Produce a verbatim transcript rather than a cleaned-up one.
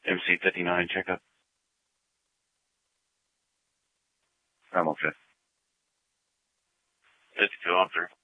M C fifty-nine checkup. I'm okay. fifty-two, officer.